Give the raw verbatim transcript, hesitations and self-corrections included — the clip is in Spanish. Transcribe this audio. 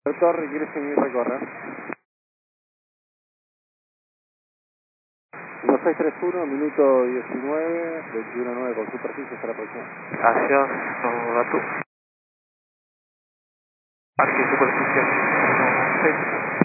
Torre, ¿quiere seguir recorrer? uno seis tres uno, minuto diecinueve, veintiuno nueve con superficie hasta la próxima. Gracias, Nogatu. Parque superficie uno seis.